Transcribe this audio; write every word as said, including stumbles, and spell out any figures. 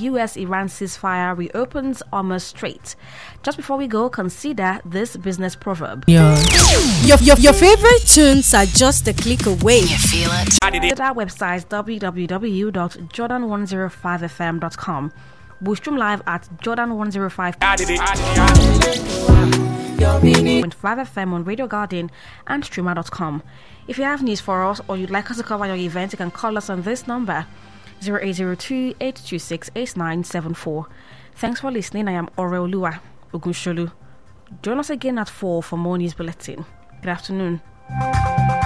U S-Iran ceasefire reopens Hormuz Strait. Just before we go, consider this business proverb. Yeah. Your, your, your favorite tunes are just a click away. You feel it? Visit our website w w w dot jordan one oh five f m dot com. We stream live at Jordan one oh five point five F M on Radio Garden and streamer dot com. If you have news for us or you'd like us to cover your event, you can call us on this number zero eight zero two, eight two six, eight nine seven four. Thanks for listening. I am Oreoluwa Ogunsholu. Join us again at four for more news bulletin. Good afternoon.